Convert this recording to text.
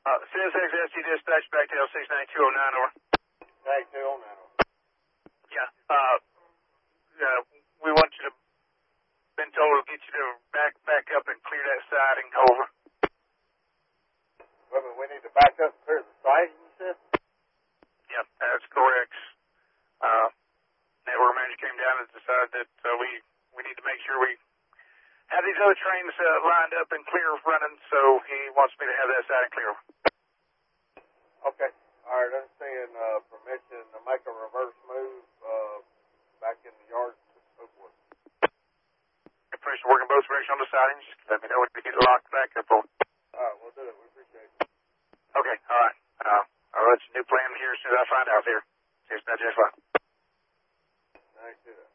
CSX ST dispatch back to L69209, over. Tag 209, over. Yeah. We want you to, been told to get you to back up and clear that siding, over. Well, we need to back up and clear the siding, you said? Yep, that's correct. Network manager came down and decided that we need to make sure we have these other trains lined up and clear running, so he wants me to have that siding clear. Okay. All right, understand permission to make a reverse move back in the yard and so forth. Permission working both directions on the sidings. Let me know when to get it locked back up on. All right, we'll do it. We appreciate it. Okay, all right. I'll let you new plan here as soon as I find out here. Here's that, Jeff. Thank you.